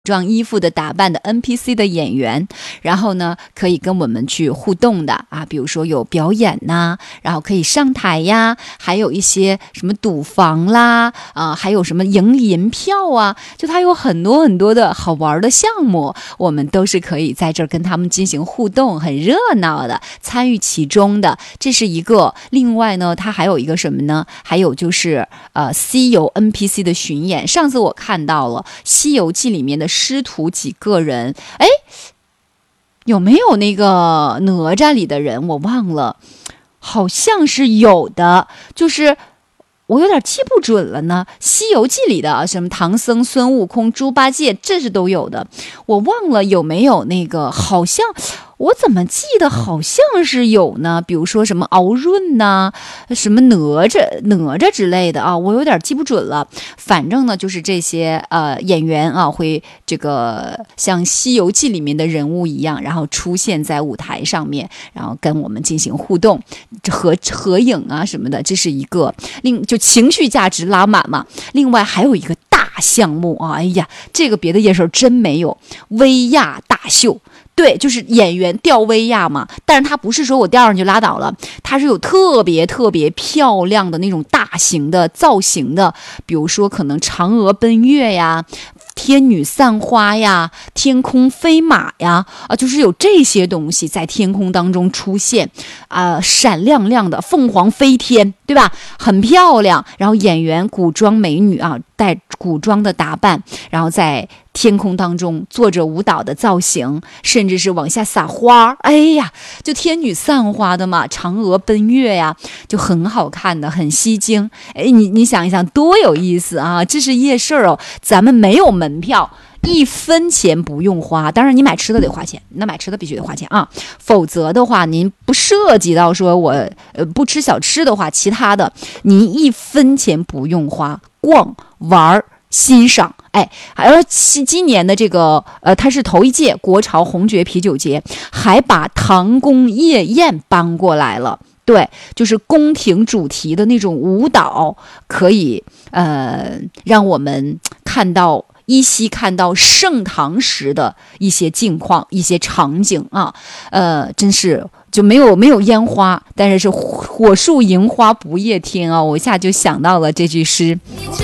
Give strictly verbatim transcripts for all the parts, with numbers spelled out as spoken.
装衣服的打扮的 N P C 的演员，然后呢可以跟我们去互动的啊，比如说有表演呐，然后可以上台呀，还有一些什么赌房啦啊，还有什么赢银票啊，就它有很多很多的好玩的项目，我们都是可以在这儿跟他们进行互动，很热闹的参与其中的，这是一个。另外呢它还有一个什么呢，还有就是呃西游 N P C 的巡演。上次我看到了西游记里面的师徒几个人，哎，有没有那个哪吒里的人我忘了，好像是有的，就是我有点记不准了呢。西游记里的什么唐僧孙悟空猪八戒这是都有的，我忘了有没有那个，好像我怎么记得好像是有呢，比如说什么敖润呐、啊，什么哪吒哪吒之类的啊，我有点记不准了。反正呢就是这些呃演员啊会这个像西游记里面的人物一样，然后出现在舞台上面，然后跟我们进行互动合合影啊什么的，这是一个另就情绪价值拉满嘛。另外还有一个大项目啊，哎呀这个别的夜市真没有，威亚大秀。对，就是演员吊威亚嘛，但是它不是说我吊上就拉倒了，它是有特别特别漂亮的那种大型的造型的，比如说可能嫦娥奔月呀，天女散花呀，天空飞马呀，啊，就是有这些东西在天空当中出现，啊、呃，闪亮亮的凤凰飞天，对吧？很漂亮。然后演员古装美女啊，带古装的打扮，然后在天空当中做着舞蹈的造型，甚至是往下撒花，哎呀，就天女散花的嘛，嫦娥奔月呀，就很好看的，很吸睛。哎，你你想一想，多有意思啊！这是夜市哦，咱们没有门票。一分钱不用花，当然你买吃的得花钱，那买吃的必须得花钱啊，否则的话您不涉及到说我呃不吃小吃的话，其他的您一分钱不用花，逛玩欣赏。哎，而今年的这个呃，它是头一届国潮红爵啤酒节，还把唐宫夜宴搬过来了。对，就是宫廷主题的那种舞蹈，可以呃让我们看到。依稀看到盛唐时的一些境况、一些场景啊，呃，真是就没有没有烟花，但是是火树银花不夜天啊！我一下就想到了这句诗。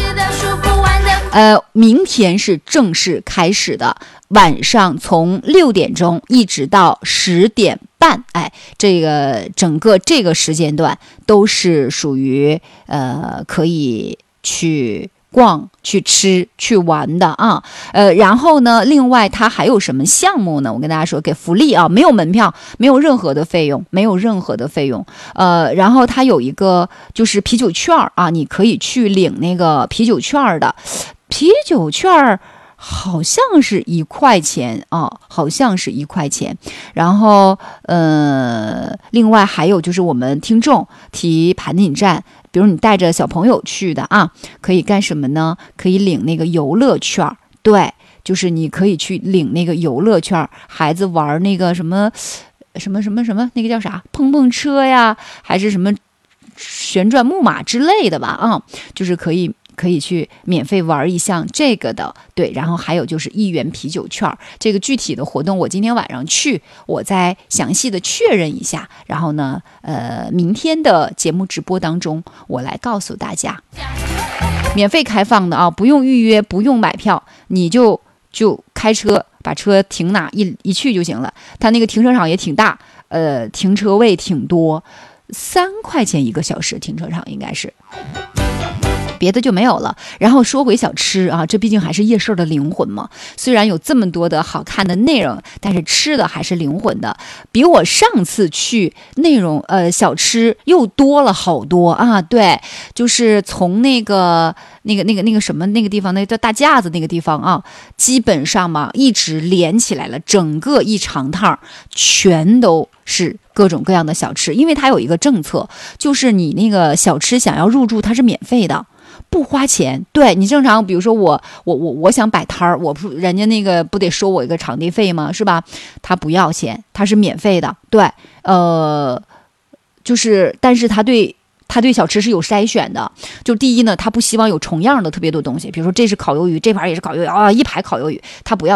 呃，明天是正式开始的，晚上从六点钟一直到十点半，哎，这个整个这个时间段都是属于呃可以去。逛去吃去玩的啊，呃，然后呢，另外它还有什么项目呢？我跟大家说，给福利啊，没有门票，没有任何的费用，没有任何的费用。呃，然后它有一个就是啤酒券啊，你可以去领那个啤酒券的，啤酒券好像是一块钱啊，好像是一块钱。然后呃，另外还有就是我们听众提盘锦站。比如你带着小朋友去的啊，可以干什么呢？可以领那个游乐券，对，就是你可以去领那个游乐券，孩子玩那个什么什么什么什么，那个叫啥碰碰车呀，还是什么旋转木马之类的吧啊，就是可以。可以去免费玩一项这个的，对，然后还有就是一元啤酒券，这个具体的活动我今天晚上去，我再详细的确认一下，然后呢，呃，明天的节目直播当中我来告诉大家，免费开放的啊，不用预约，不用买票，你就就开车把车停哪一一去就行了，它那个停车场也挺大，呃，停车位挺多，三块钱一个小时停车场应该是。别的就没有了。然后说回小吃啊，这毕竟还是夜市的灵魂嘛。虽然有这么多的好看的内容，但是吃的还是灵魂的。比我上次去内容呃小吃又多了好多啊。对，就是从那个那个那个那个什么那个地方，那个叫大架子那个地方啊，基本上嘛一直连起来了，整个一长趟全都是各种各样的小吃。因为它有一个政策，就是你那个小吃想要入驻它是免费的，不花钱。对，你正常比如说我我我我想摆摊儿，我不人家那个不得收我一个场地费吗？是吧？他不要钱，他是免费的。对，呃就是但是他对他对小吃是有筛选的。就第一呢，他不希望有重样的特别多东西，比如说这是烤鱿鱼，这盘也是烤鱿鱼啊，一排烤鱿鱼，他不要